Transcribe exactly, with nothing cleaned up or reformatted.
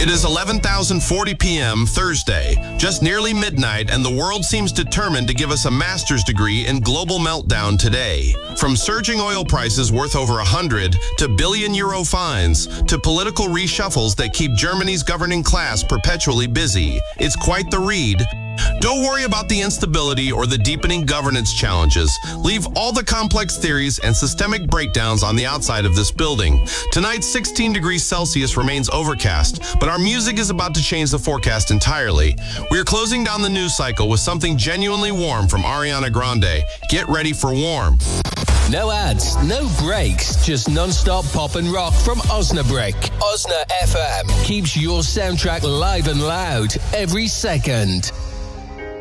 It is eleven thousand forty p.m. Thursday, just nearly midnight, and the world seems determined to give us a master's degree in global meltdown today. From surging oil prices worth over a hundred, to billion euro fines, to political reshuffles that keep Germany's governing class perpetually busy. It's quite the read. Don't worry about the instability or the deepening governance challenges. Leave all the complex theories and systemic breakdowns on the outside of this building. Tonight, sixteen degrees Celsius remains overcast, but our music is about to change the forecast entirely. We are closing down the news cycle with something genuinely warm from Ariana Grande. Get ready for warm. No ads, no breaks, just non-stop pop and rock from Osnabrück. Osna F M keeps your soundtrack live and loud every second.